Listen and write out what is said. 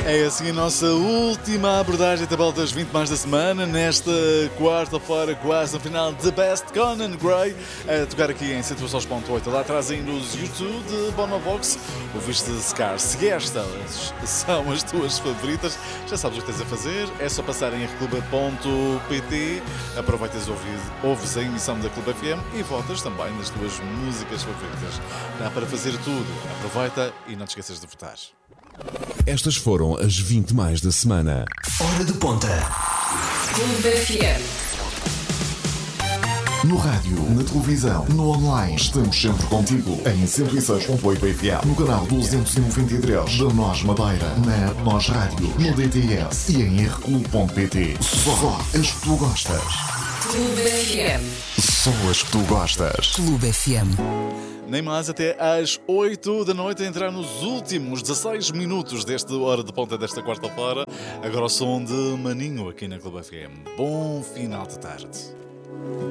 É assim a nossa última abordagem da tabela das 20 mais da semana, nesta quarta-feira, quase no final, The Best Conan Gray, a tocar aqui em 102.8. Lá atrás ainda os YouTube de Bonovox, o Vista de Scar. Se estas são as tuas favoritas, já sabes o que tens a fazer, é só passar em rclub.pt, aproveitas, ouves a emissão da Clube FM e votas também nas tuas músicas favoritas. Dá para fazer tudo, aproveita e não te esqueças de votar. Estas foram as 20 mais da semana. Hora de ponta. Clube FM. No rádio, na televisão, no online, estamos sempre contigo. Em 106.8 FM, no canal 293 da Nós Madeira, na Nós Rádio, no DTS e em rclub.pt. Só as que tu gostas. Clube FM. Só as que tu gostas. Clube FM. Nem mais, até às 8 da noite a entrar nos últimos 16 minutos desta hora de ponta desta quarta-feira. Agora o som de Maninho aqui na Clube FM. Bom final de tarde.